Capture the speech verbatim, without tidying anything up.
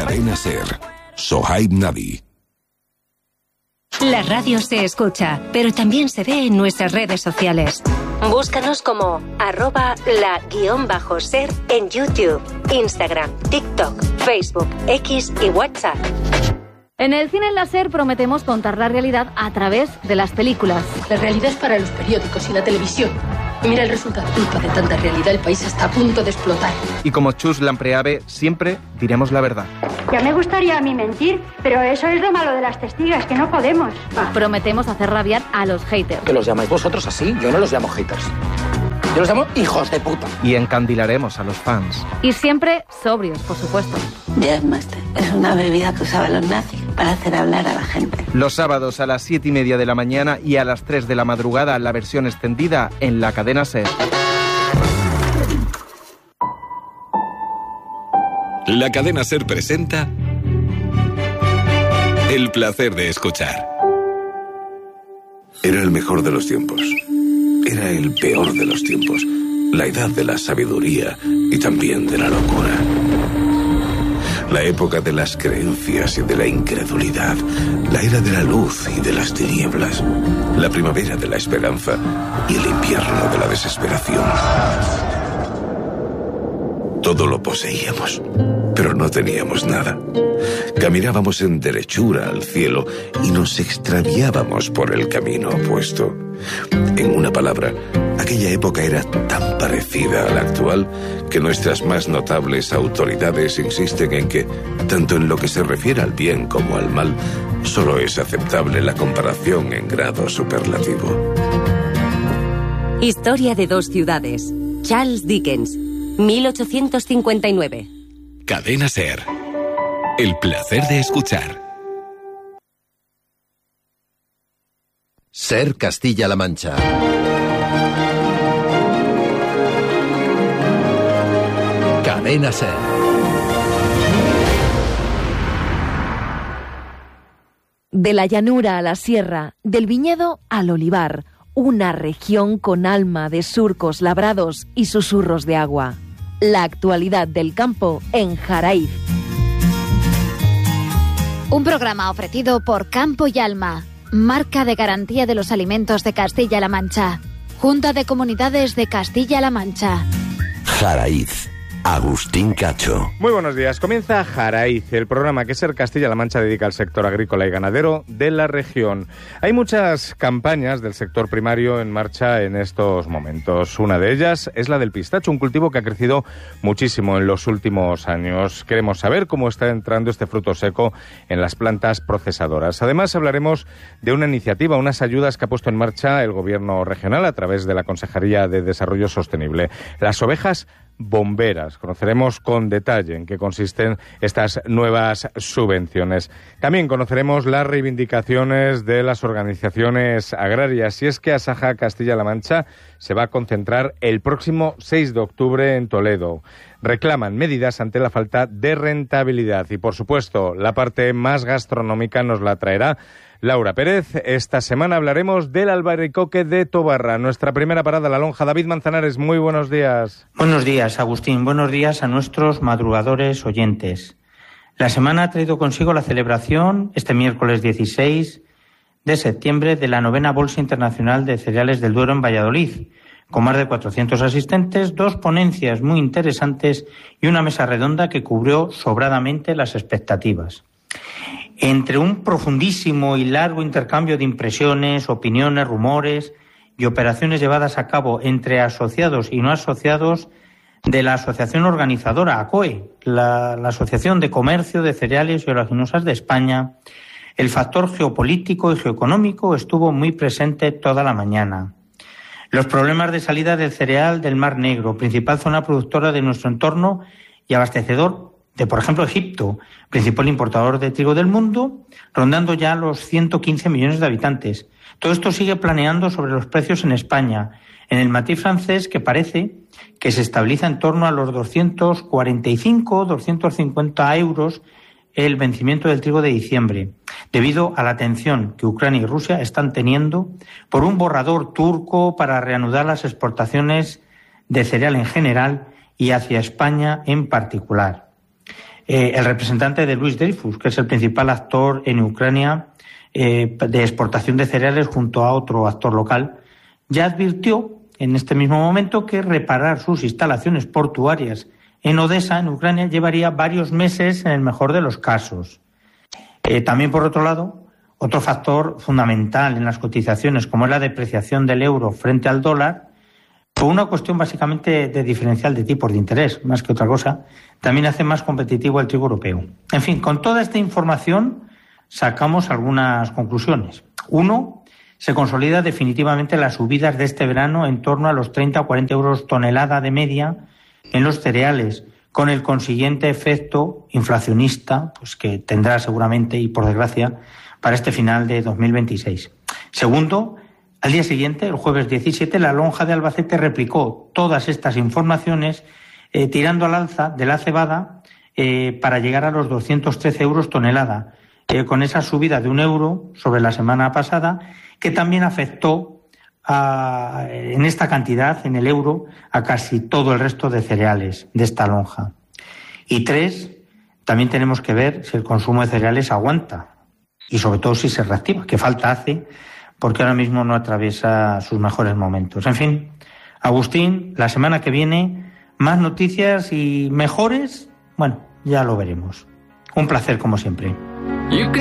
Cadena Ser. Sohaib Nabi. La radio se escucha, pero también se ve en nuestras redes sociales. Búscanos como arroba la guión bajo ser en YouTube, Instagram, TikTok, Facebook, X y WhatsApp. En el cine láser prometemos contar la realidad a través de las películas. La realidad es para los periódicos y la televisión. Y mira el resultado. Culpa de tanta realidad, el país está a punto de explotar. Y como Chus Lampreave, siempre diremos la verdad. Ya me gustaría a mí mentir, pero eso es lo malo de las testigas, que no podemos. Ah. Prometemos hacer rabiar a los haters. ¿Que los llamáis vosotros así? Yo no los llamo haters. Yo los llamo hijos de puta. Y encandilaremos a los fans. Y siempre sobrios, por supuesto. Jazzmaster es una bebida que usaban los nazis para hacer hablar a la gente. Los sábados a las siete y media de la mañana y a las tres de la madrugada la versión extendida en la cadena SER. La cadena SER presenta El placer de escuchar. Era el mejor de los tiempos. Era el peor de los tiempos. La edad de la sabiduría y también de la locura. La época de las creencias y de la incredulidad. La era de la luz y de las tinieblas. La primavera de la esperanza y el invierno de la desesperación. Todo lo poseíamos, pero no teníamos nada. Caminábamos en derechura al cielo y nos extraviábamos por el camino opuesto. En una palabra, aquella época era tan parecida a la actual que nuestras más notables autoridades insisten en que, tanto en lo que se refiere al bien como al mal, solo es aceptable la comparación en grado superlativo. Historia de dos ciudades. Charles Dickens, mil ochocientos cincuenta y nueve. Cadena SER. El placer de escuchar. SER Castilla-La Mancha. Cadena SER. De la llanura a la sierra, del viñedo al olivar, una región con alma de surcos labrados y susurros de agua. La actualidad del campo en Jaraiz. Un programa ofrecido por Campo y Alma, marca de garantía de los alimentos de Castilla-La Mancha. Junta de Comunidades de Castilla-La Mancha. Jaraiz. Agustín Cacho. Muy buenos días. Comienza Jaraiz, el programa que SER Castilla-La Mancha dedica al sector agrícola y ganadero de la región. Hay muchas campañas del sector primario en marcha en estos momentos. Una de ellas es la del pistacho, un cultivo que ha crecido muchísimo en los últimos años. Queremos saber cómo está entrando este fruto seco en las plantas procesadoras. Además, hablaremos de una iniciativa, unas ayudas que ha puesto en marcha el Gobierno regional a través de la Consejería de Desarrollo Sostenible. Las ovejas bomberas. Conoceremos con detalle en qué consisten estas nuevas subvenciones. También conoceremos las reivindicaciones de las organizaciones agrarias. Y es que Asaja Castilla-La Mancha se va a concentrar el próximo seis de octubre en Toledo. Reclaman medidas ante la falta de rentabilidad. Y, por supuesto, la parte más gastronómica nos la traerá Laura Pérez. Esta semana hablaremos del albaricoque de Tobarra. Nuestra primera parada, La Lonja. David Manzanares, muy buenos días. Buenos días, Agustín. Buenos días a nuestros madrugadores oyentes. La semana ha traído consigo la celebración, este miércoles dieciséis de septiembre, de la novena Bolsa Internacional de Cereales del Duero en Valladolid, con más de cuatrocientos asistentes, dos ponencias muy interesantes y una mesa redonda que cubrió sobradamente las expectativas. Entre un profundísimo y largo intercambio de impresiones, opiniones, rumores y operaciones llevadas a cabo entre asociados y no asociados de la asociación organizadora ACOE, la, la Asociación de Comercio de Cereales y Oleaginosas de España, el factor geopolítico y geoeconómico estuvo muy presente toda la mañana. Los problemas de salida del cereal del Mar Negro, principal zona productora de nuestro entorno y abastecedor de, por ejemplo, Egipto, principal importador de trigo del mundo, rondando ya los ciento quince millones de habitantes. Todo esto sigue planeando sobre los precios en España, en el matiz francés que parece que se estabiliza en torno a los doscientos cuarenta y cinco, doscientos cincuenta euros el vencimiento del trigo de diciembre, debido a la tensión que Ucrania y Rusia están teniendo por un borrador turco para reanudar las exportaciones de cereal en general y hacia España en particular. eh, el representante de Louis Dreyfus, que es el principal actor en Ucrania eh, de exportación de cereales junto a otro actor local, ya advirtió en este mismo momento que reparar sus instalaciones portuarias en Odessa, en Ucrania, llevaría varios meses en el mejor de los casos. Eh, también, por otro lado, otro factor fundamental en las cotizaciones, como es la depreciación del euro frente al dólar, por una cuestión básicamente de diferencial de tipos de interés, más que otra cosa, también hace más competitivo el trigo europeo. En fin, con toda esta información sacamos algunas conclusiones. Uno, se consolida definitivamente las subidas de este verano en torno a los treinta o cuarenta euros tonelada de media en los cereales, con el consiguiente efecto inflacionista pues que tendrá seguramente, y por desgracia, para este final de dos mil veintiséis. Segundo, al día siguiente, el jueves diecisiete, la lonja de Albacete replicó todas estas informaciones eh, tirando al alza de la cebada eh, para llegar a los doscientos trece euros tonelada, eh, con esa subida de un euro sobre la semana pasada, que también afectó a, en esta cantidad, en el euro, a casi todo el resto de cereales de esta lonja. Y tres, también tenemos que ver si el consumo de cereales aguanta y sobre todo si se reactiva, que falta hace, porque ahora mismo no atraviesa sus mejores momentos. En fin, Agustín, la semana que viene, más noticias y mejores, bueno, ya lo veremos. Un placer como siempre.